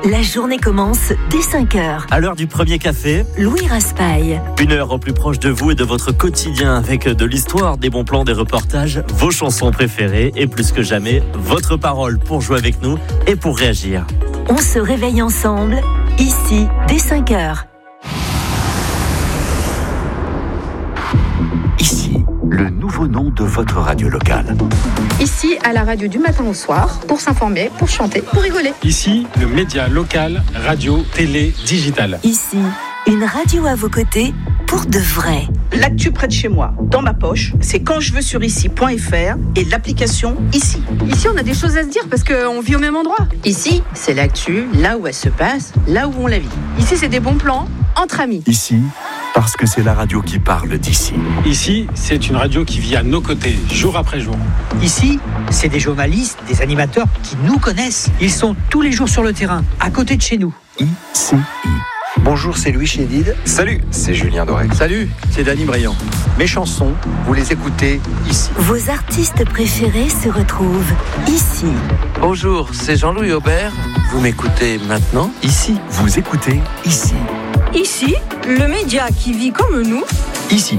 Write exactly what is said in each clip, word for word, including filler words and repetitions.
La journée commence dès cinq heures. À l'heure du premier café, Louis Raspail. Une heure au plus proche de vous et de votre quotidien avec de l'histoire, des bons plans, des reportages, vos chansons préférées et plus que jamais, votre parole pour jouer avec nous et pour réagir. On se réveille ensemble, ici, dès cinq heures. Ici, le nouveau nom de votre radio locale. Ici, à la radio du matin au soir, pour s'informer, pour chanter, pour rigoler. Ici, le média local, radio, télé, digital. Ici, une radio à vos côtés, pour de vrai. L'actu près de chez moi, dans ma poche, c'est quand je veux sur ici point f r et l'application Ici. Ici, on a des choses à se dire parce qu'on vit au même endroit. Ici, c'est l'actu, là où elle se passe, là où on la vit. Ici, c'est des bons plans entre amis. Ici, parce que c'est la radio qui parle d'ici. Ici, c'est une radio qui vit à nos côtés, jour après jour. Ici, c'est des journalistes, des animateurs qui nous connaissent. Ils sont tous les jours sur le terrain, à côté de chez nous. I C I. Bonjour, c'est Louis Chédid. Salut, c'est Julien Doré. Salut, c'est Dany Briand. Mes chansons, vous les écoutez ici. Vos artistes préférés se retrouvent ici. Bonjour, c'est Jean-Louis Aubert. Vous m'écoutez maintenant ici. Vous écoutez ici. Ici, le média qui vit comme nous. Ici.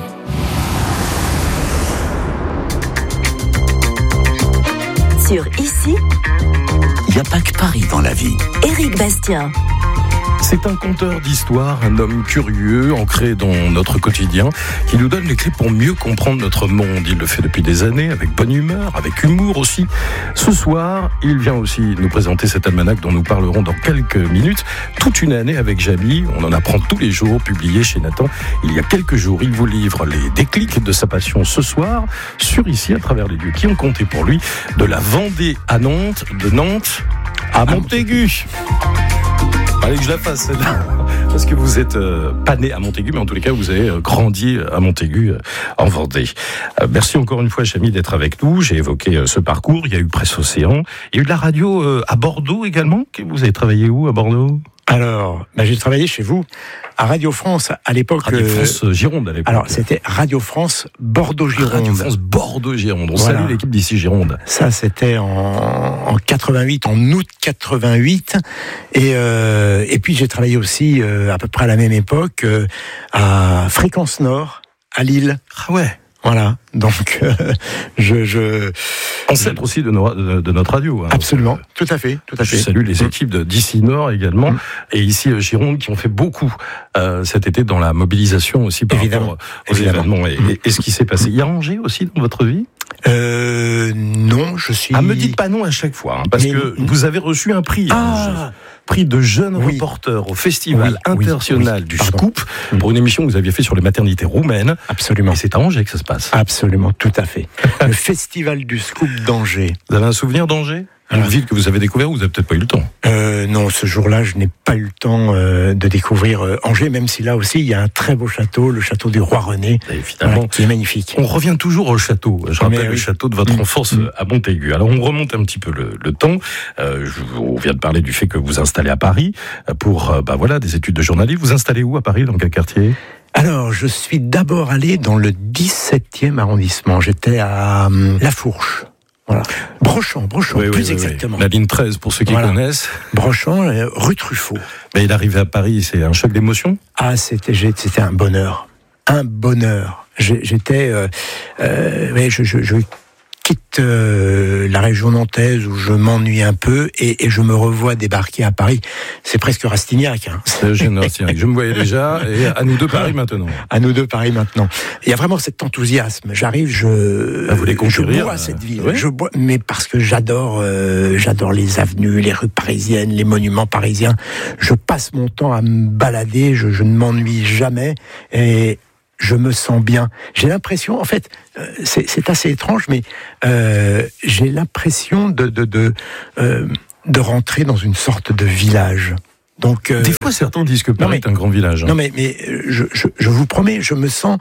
Sur Ici, il n'y a pas que Paris dans la vie. Éric Bastien. C'est un conteur d'histoire, un homme curieux, ancré dans notre quotidien, qui nous donne les clés pour mieux comprendre notre monde. Il le fait depuis des années, avec bonne humeur, avec humour aussi. Ce soir, il vient aussi nous présenter cet almanach dont nous parlerons dans quelques minutes. Toute une année avec Jamy, on en apprend tous les jours, publié chez Nathan. Il y a quelques jours, il vous livre les déclics de sa passion ce soir, sur Ici, à travers les lieux qui ont compté pour lui, de la Vendée à Nantes, de Nantes à Montaigu. Fallait que je la fasse, celle-là. Parce que vous êtes euh, pas né à Montaigu, mais en tous les cas, vous avez euh, grandi à Montaigu, euh, en Vendée. Euh, merci encore une fois, Jamy, d'être avec nous. J'ai évoqué euh, ce parcours. Il y a eu Presse Océan. Il y a eu de la radio euh, à Bordeaux également. Vous avez travaillé où à Bordeaux ? Alors, bah, j'ai travaillé chez vous à Radio France à l'époque. Radio France euh, Gironde à l'époque. Alors, c'était Radio France Bordeaux-Gironde. Radio France Bordeaux-Gironde. On voilà. Salue l'équipe d'ici Gironde. Ça, c'était en, en quatre-vingt-huit, en août quatre-vingt-huit. Et, euh, et puis, j'ai travaillé aussi euh, à peu près à la même époque euh, à Fréquence Nord, à Lille. Ah ouais. Voilà, donc euh, je, je ancêtre aussi de, no, de, de notre radio. Hein, absolument, donc, tout à fait, tout à je fait. Je salue les équipes de d'ici Nord également, mmh. et ici Gironde qui ont fait beaucoup euh, cet été dans la mobilisation aussi par évidemment, rapport aux évidemment. événements et, et, et ce qui s'est passé. Il y a Angers aussi dans votre vie ? Euh, non, je suis. Ah, me dites pas non à chaque fois, hein, parce mais... que vous avez reçu un prix. Ah. Prix de jeune oui. reporter au Festival oui, international oui, oui. du Pardon. Scoop pour une émission que vous aviez fait sur les maternités roumaines. Absolument. Et c'est à Angers que ça se passe. Absolument, tout à fait. Le Festival du Scoop d'Angers. Vous avez un souvenir d'Angers ? Une ville que vous avez découvert ou vous n'avez peut-être pas eu le temps ? euh, Non, ce jour-là, je n'ai pas eu le temps euh, de découvrir euh, Angers, même si là aussi, il y a un très beau château, le château du Roi René, voilà, qui est magnifique. On revient toujours au château. Je rappelle Mais, le oui. château de votre enfance mmh. à Montaigu. Alors, on remonte un petit peu le, le temps. Euh, je, on vient de parler du fait que vous vous installez à Paris pour euh, bah, voilà, des études de journalisme. Vous installez où à Paris ? Dans quel quartier ? Alors, je suis d'abord allé dans le dix-septième arrondissement. J'étais à euh, La Fourche. Voilà. Brochant, Brochant, oui, plus oui, exactement. Oui. La ligne treize, pour ceux qui voilà. connaissent. Brochant, euh, rue Truffaut. Mais il est arrivé à Paris, c'est un choc d'émotion ? Ah, c'était, c'était un bonheur. Un bonheur. J'étais... Euh, euh, ouais, je, je, je quitte euh, la région nantaise où je m'ennuie un peu et, et je me revois débarquer à Paris. C'est presque Rastignac. Hein. C'est Eugène Rastignac. Je me voyais déjà. Et à nous deux Paris maintenant. À nous deux Paris maintenant. Il y a vraiment cet enthousiasme. J'arrive, je, ah, vous les je bois euh, cette ville. Ouais. Je bois, mais parce que j'adore, euh, j'adore les avenues, les rues parisiennes, les monuments parisiens. Je passe mon temps à me balader. Je, je ne m'ennuie jamais. Et je me sens bien. J'ai l'impression, en fait, euh, c'est, c'est assez étrange, mais euh, j'ai l'impression de de de, euh, de rentrer dans une sorte de village. Donc, euh, des fois, certains disent que Paris mais, est un grand village. Hein. Non, mais mais je, je je vous promets, je me sens,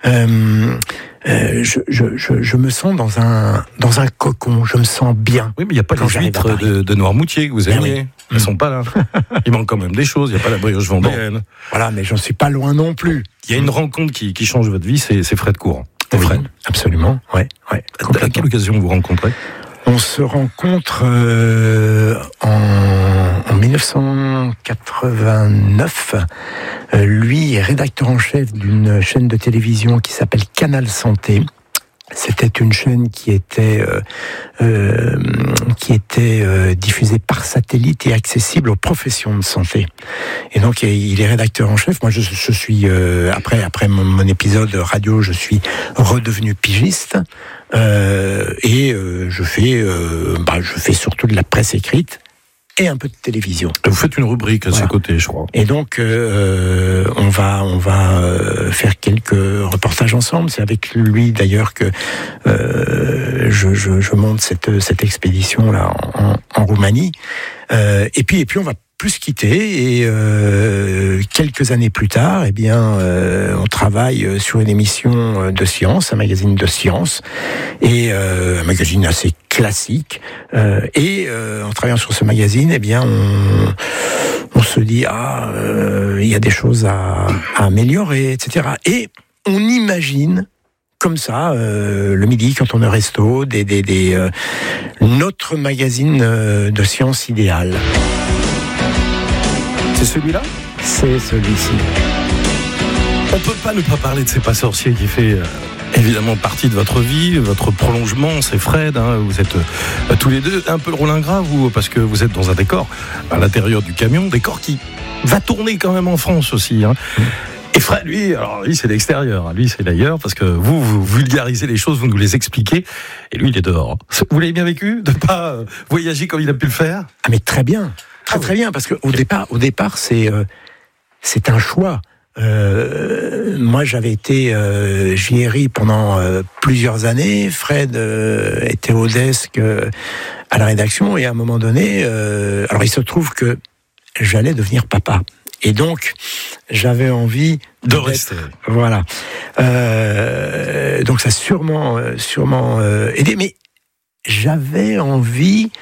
euh, euh, je, je je je me sens dans un dans un cocon. Je me sens bien. Oui, mais il n'y a pas les huîtres de, de Noirmoutier que vous aimiez. Oui. Elles ne sont pas là. Il manque quand même des choses. Il n'y a pas la brioche vendéenne. Bon, voilà, mais j'en suis pas loin non plus. Il y a une rencontre qui, qui change votre vie, c'est, c'est Fred Court. Oui, Fred. Absolument, ouais, ouais. À quelle occasion vous rencontrez ? On se rencontre euh, en, en dix-neuf cent quatre-vingt-neuf. Euh, lui est rédacteur en chef d'une chaîne de télévision qui s'appelle Canal Santé. C'était une chaîne qui était euh, euh, qui était euh, diffusée par satellite et accessible aux professions de santé. Et donc il est rédacteur en chef. Moi je, je suis euh, après après mon, mon épisode radio, je suis redevenu pigiste euh, et euh, je fais euh, bah, je fais surtout de la presse écrite et un peu de télévision. Vous faites une rubrique à voilà. ses côtés, je crois. Et donc, euh, on va, on va faire quelques reportages ensemble. C'est avec lui d'ailleurs que euh, je, je, je monte cette, cette expédition là en, en Roumanie. Euh, et puis, et puis, on va plus se quitter. Et euh, quelques années plus tard, eh bien, euh, on travaille sur une émission de science, un magazine de science, et euh, un magazine assez classique. Euh, et euh, en travaillant sur ce magazine, eh bien, on, on se dit ah, euh, il y a des choses à, à améliorer, et cetera. Et on imagine comme ça, euh, le midi, quand on est au resto, des, des, des, euh, notre magazine euh, de science idéal. C'est celui-là ? C'est celui-ci. On peut pas ne pas parler de C'est pas sorcier qui fait euh, évidemment partie de votre vie, votre prolongement, c'est Fred, hein, vous êtes euh, tous les deux un peu le rôle ingrat, vous, parce que vous êtes dans un décor à l'intérieur du camion, décor qui va tourner quand même en France aussi, hein. Et Fred, lui, alors lui c'est l'extérieur, lui c'est d'ailleurs, parce que vous, vous vulgarisez les choses, vous nous les expliquez, et lui il est dehors. Vous l'avez bien vécu, de pas euh, voyager comme il a pu le faire ? Ah mais très bien, très très bien, parce que au départ, au départ c'est euh, c'est un choix. Euh, moi j'avais été euh, J R I pendant euh, plusieurs années, Fred euh, était au desk euh, à la rédaction, et à un moment donné, euh, alors il se trouve que j'allais devenir papa. Et donc, j'avais envie de rester. Voilà. Euh, donc, ça a sûrement, sûrement euh, aidé. Mais j'avais envie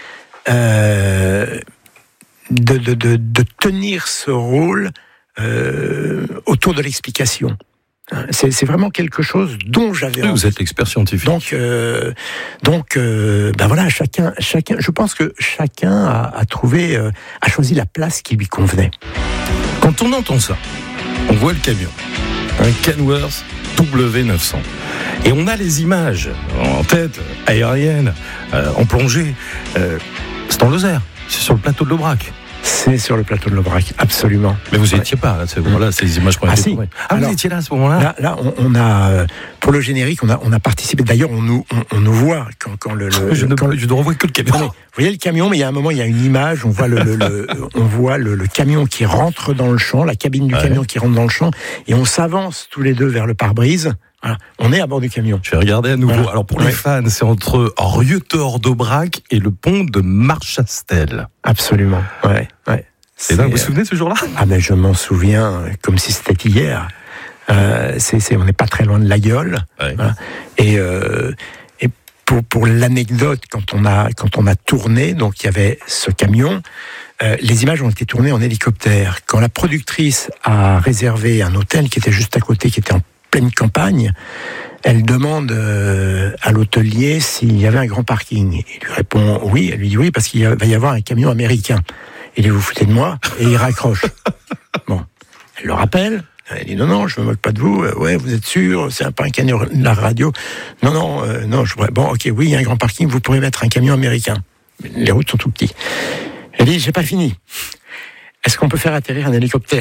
euh, de, de, de, de tenir ce rôle euh, autour de l'explication. C'est, c'est vraiment quelque chose dont j'avais oui, envie. Vous êtes expert scientifique. Donc, euh, donc, euh, ben voilà, chacun, chacun. Je pense que chacun a, a trouvé, euh, a choisi la place qui lui convenait. Quand on entend ça, on voit le camion, un Kenworth W neuf cents, et on a les images en tête, aériennes, euh, en plongée. Euh, c'est en Lozère, c'est sur le plateau de l'Aubrac. C'est sur le plateau de l'Aubrac, absolument. Mais vous n'étiez ouais. pas là, c'est bon, là, ces images qu'on a ah, été si. tournées. Ah, Alors, vous étiez là à ce moment-là. Là, là on, on a pour le générique, on a, on a participé. D'ailleurs, on nous, on, on nous voit quand, quand le. le je, quand ne, le, je ne revois que le camion. Vous voyez le camion, mais il y a un moment, il y a une image. On voit le, le, le on voit le, le camion qui rentre dans le champ, la cabine du ouais. camion qui rentre dans le champ, et on s'avance tous les deux vers le pare-brise. Voilà. On est à bord du camion. Je vais regarder à nouveau. Voilà. Alors pour ouais. les fans, c'est entre Rieutort d'Aubrac et le pont de Marchastel. Absolument. Ouais. Ouais. C'est là, vous vous souvenez de ce jour-là ? Ah mais je m'en souviens comme si c'était hier. Euh, c'est, c'est, on n'est pas très loin de la Gueule. Ouais. Voilà. Et, euh, et pour, pour l'anecdote, quand on a quand on a tourné, donc il y avait ce camion. Euh, les images ont été tournées en hélicoptère. Quand la productrice a réservé un hôtel qui était juste à côté, qui était en pleine campagne, elle demande euh, à l'hôtelier s'il y avait un grand parking. Il lui répond oui. Elle lui dit oui parce qu'il va y avoir un camion américain. Il dit, vous foutez de moi, et il raccroche. Bon, elle le rappelle, elle dit, non, non, je me moque pas de vous, euh, ouais, vous êtes sûr, c'est un pas un camion de la radio. Non, non, euh, non, je pourrais, bon, ok, oui, il y a un grand parking, vous pourrez mettre un camion américain. Les routes sont tout petits. Elle dit, j'ai pas fini. Est-ce qu'on peut faire atterrir un hélicoptère ?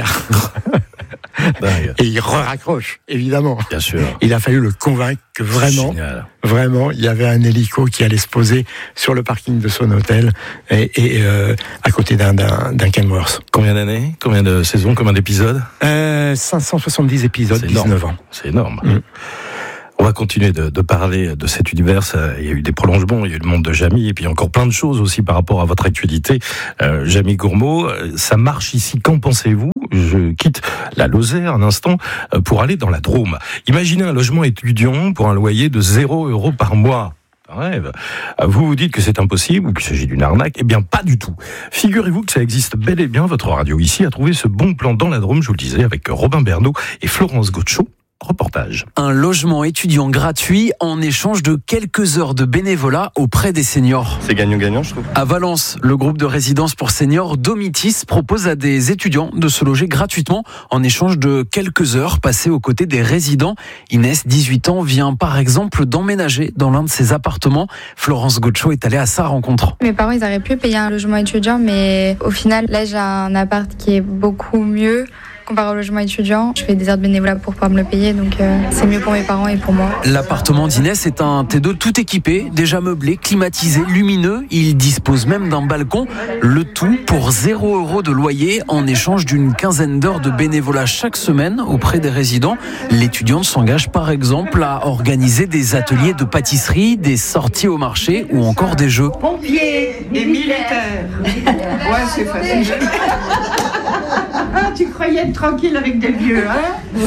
Et il raccroche, évidemment. Bien sûr. Il a fallu le convaincre que vraiment, vraiment, il y avait un hélico qui allait se poser sur le parking de son hôtel et, et euh, à côté d'un, d'un, d'un Kenworth. Combien d'années ? Combien de saisons ? Combien d'épisodes ? euh, cinq cent soixante-dix épisodes, c'est dix-neuf énorme. ans. C'est énorme. Mmh. On va continuer de, de parler de cet univers. Ça, il y a eu des prolongements, il y a eu le monde de Jamie, et puis encore plein de choses aussi par rapport à votre actualité. Euh, Jamie Gourmaud, ça marche ici. Qu'en pensez-vous ? Je quitte la Lozère un instant pour aller dans la Drôme. Imaginez un logement étudiant pour un loyer de zéro euro par mois. Rêve. Vous vous dites que c'est impossible ou qu'il s'agit d'une arnaque. Eh bien, pas du tout. Figurez-vous que ça existe bel et bien. Votre radio ici a trouvé ce bon plan dans la Drôme, je vous le disais, avec Robin Bernot et Florence Gaucho. Reportage. Un logement étudiant gratuit en échange de quelques heures de bénévolat auprès des seniors. C'est gagnant-gagnant, je trouve. À Valence, le groupe de résidence pour seniors Domitis propose à des étudiants de se loger gratuitement en échange de quelques heures passées aux côtés des résidents. Inès, dix-huit ans, vient par exemple d'emménager dans l'un de ses appartements. Florence Gaucho est allée à sa rencontre. Mes parents, ils auraient pu payer un logement étudiant, mais au final, là, j'ai un appart qui est beaucoup mieux. Comparé au logement étudiant, je fais des heures de bénévolat pour pouvoir me le payer, donc euh, c'est mieux pour mes parents et pour moi. L'appartement d'Inès est un T deux tout équipé, déjà meublé, climatisé, lumineux. Il dispose même d'un balcon, le tout pour zéro euro de loyer en échange d'une quinzaine d'heures de bénévolat chaque semaine auprès des résidents. L'étudiante s'engage par exemple à organiser des ateliers de pâtisserie, des sorties au marché ou encore des jeux. Pompiers et militaires. Ouais, c'est facile. Ah, tu croyais être tranquille avec des vieux, hein?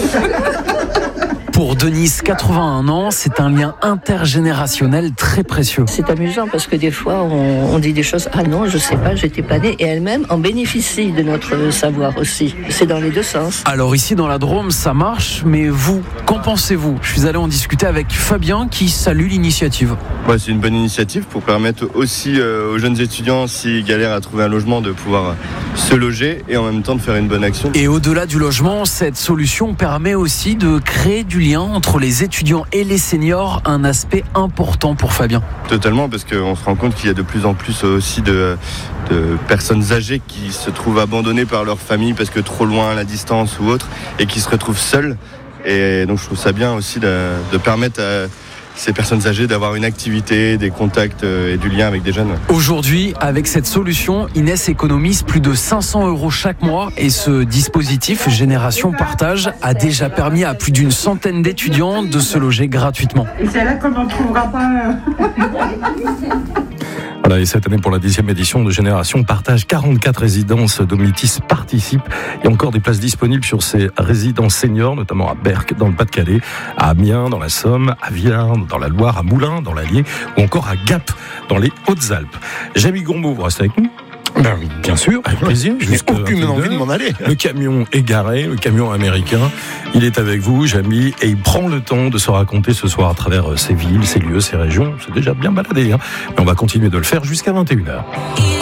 Pour Denise, quatre-vingt-un ans, c'est un lien intergénérationnel très précieux. C'est amusant parce que des fois, on, on dit des choses. Ah non, je sais pas, j'étais pas née. Et elle-même en bénéficie de notre savoir aussi. C'est dans les deux sens. Alors ici, dans la Drôme, ça marche. Mais vous, qu'en pensez-vous? Je suis allé en discuter avec Fabien qui salue l'initiative. Ouais, c'est une bonne initiative pour permettre aussi euh, aux jeunes étudiants, s'ils galèrent à trouver un logement, de pouvoir se loger et en même temps de faire une bonne action. Et au-delà du logement, cette solution permet aussi de créer du lien entre les étudiants et les seniors, un aspect important pour Fabien. Totalement, parce qu'on se rend compte qu'il y a de plus en plus aussi de, de personnes âgées qui se trouvent abandonnées par leur famille parce que trop loin à la distance ou autre, et qui se retrouvent seules. Et donc je trouve ça bien aussi de, de permettre à ces personnes âgées d'avoir une activité, des contacts et du lien avec des jeunes. Aujourd'hui, avec cette solution, Inès économise plus de cinq cents euros chaque mois et ce dispositif Génération Partage a déjà permis à plus d'une centaine d'étudiants de se loger gratuitement. Et c'est là qu'on n'en trouvera pas. Voilà, et cette année, pour la dixième édition de Génération Partage, quarante-quatre résidences Domitis participent. Il y a encore des places disponibles sur ces résidences seniors, notamment à Berck, dans le Pas-de-Calais, à Amiens, dans la Somme, à Viard, dans la Loire, à Moulins, dans l'Allier, ou encore à Gap, dans les Hautes-Alpes. Jamie Gourmaud, vous restez avec nous? Ben oui, bien sûr, avec plaisir. Je n'ai aucune envie de m'en aller. Le camion est garé, le camion américain. Il est avec vous, Jamie, et il prend le temps de se raconter ce soir à travers ces villes, ces lieux, ces régions. C'est déjà bien baladé, hein. Mais on va continuer de le faire jusqu'à vingt et une heures.